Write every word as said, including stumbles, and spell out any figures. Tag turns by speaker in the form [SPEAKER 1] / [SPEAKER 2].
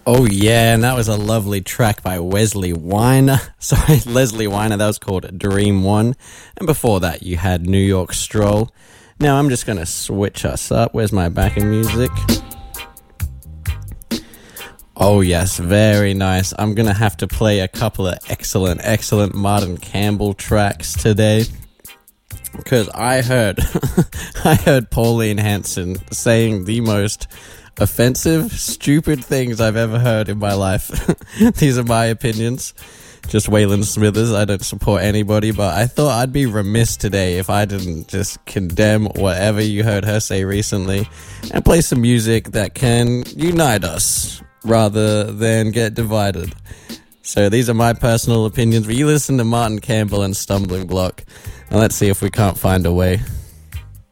[SPEAKER 1] Oh yeah, and that was a lovely track by Wesley Weiner. Sorry, Leslie Weiner. That was called Dream One. And before that, you had New York Stroll. Now I'm just going to switch us up. Where's my backing music? Oh yes, very nice. I'm going to have to play a couple of excellent, excellent Martin Campbell tracks today. Because I heard, I heard Pauline Hanson saying the most offensive, stupid things I've ever heard in my life. These are my opinions. Just Waylon Smithers. I don't support anybody, but I thought I'd be remiss today if I didn't just condemn whatever you heard her say recently and play some music that can unite us rather than get divided. So these are my personal opinions, but you listen to Martin Campbell and Stumbling Block, and let's see if we can't find a way.